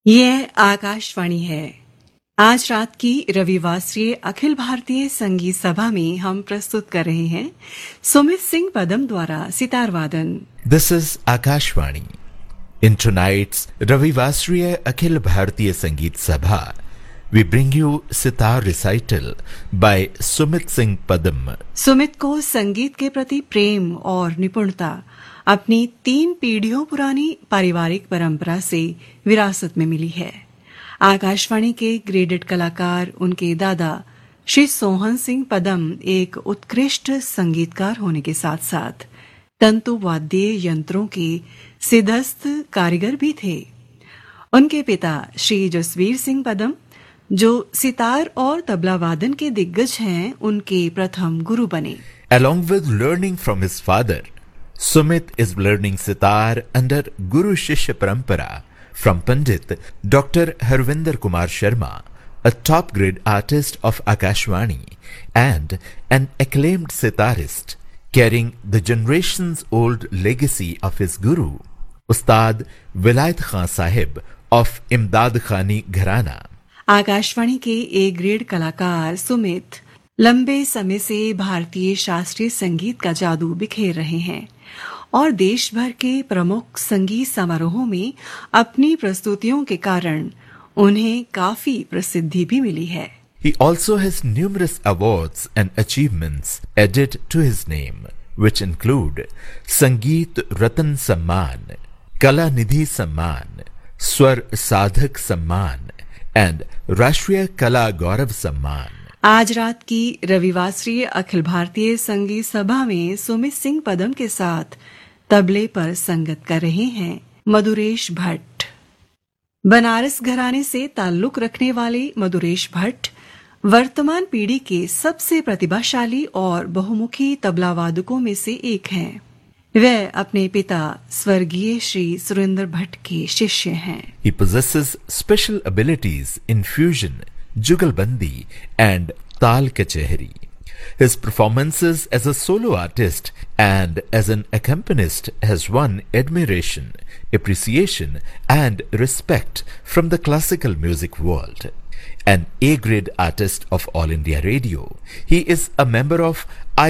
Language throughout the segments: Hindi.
यह आकाशवाणी है। आज रात की रविवासरीय अखिल भारतीय संगीत सभा में हम प्रस्तुत कर रहे हैं सुमित सिंह पदम द्वारा सितार वादन। This is Akashvani. In tonight's Ravivasriya Akhil Bharatiya Sangeet Sabha, we bring you sitar recital by Sumit Singh Padam. Sumit को संगीत के प्रति प्रेम और निपुणता अपनी 3 पीढ़ियों पुरानी पारिवारिक परंपरा से विरासत में मिली है। आकाशवाणी के ग्रेडेड कलाकार उनके दादा श्री सोहन सिंह पदम एक उत्कृष्ट संगीतकार होने के साथ साथ तंतु वाद्य यंत्रों के सिद्धस्थ कारीगर भी थे। उनके पिता श्री जसवीर सिंह पदम, जो सितार और तबला वादन के दिग्गज हैं, उनके प्रथम गुरु बने। Along with learning from his father, Sumit is learning sitar under Guru Shishya Parampara from Pandit Dr. Harvinder Kumar Sharma, a top-grade artist of Akashvani and an acclaimed sitarist, carrying the generations-old legacy of his guru, Ustad Vilayat Khan Sahib of Imdad Khani Gharana. Akashvani के ए ग्रेड कलाकार सुमित लंबे समय से भारतीय शास्त्रीय संगीत का जादू बिखेर रहे हैं और देश भर के प्रमुख संगीत समारोहों में अपनी प्रस्तुतियों के कारण उन्हें काफी प्रसिद्धि भी मिली है। He also has numerous awards and achievements added to his name, which include Sangeet Ratan Samman, Kala Nidhi Samman, Swar Sadhak Samman and Rashtriya Kala Gaurav Samman. आज रात की रविवासरीय अखिल भारतीय संगीत सभा में सुमित सिंह पदम के साथ तबले पर संगत कर रहे हैं मधुरेश भट्ट। बनारस घराने से ताल्लुक रखने वाले मधुरेश भट्ट वर्तमान पीढ़ी के सबसे प्रतिभाशाली और बहुमुखी तबला वादकों में से एक हैं। वह अपने पिता स्वर्गीय श्री सुरेंद्र भट्ट के शिष्य हैं। He possesses special abilities in fusion, jugalbandi and tal kachehri. His performances as a solo artist and as an accompanist has won admiration, appreciation and respect from the classical music world. An A-grade artist of All India Radio, he is a member of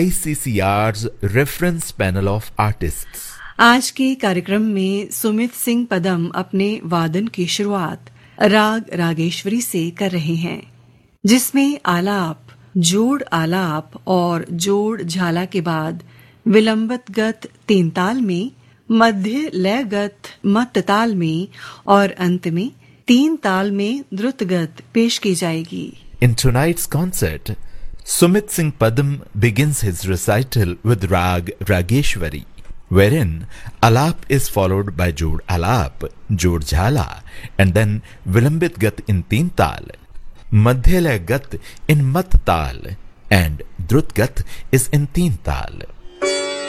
ICCR's reference panel of artists. आज के कार्यक्रम में सुमित सिंह पदम अपने वादन की शुरुआत राग रागेश्वरी से कर रहे हैं, जिसमें आलाप, जोड़ आलाप और जोड़ झाला के बाद विलंबित गत 3 ताल में, मध्य लयगत मत ताल में और अंत में 3 ताल में द्रुत गत पेश की जाएगी। In tonight's concert, Sumit Singh Padam begins his recital with Rag Rageshwari, wherein Alap is followed by Jod Alap, Jod Jhala, and then Vilambit Gat in 3 Tal, Madhyalaya Gat in Mat Tal, and Drut Gat is in 3 Tal.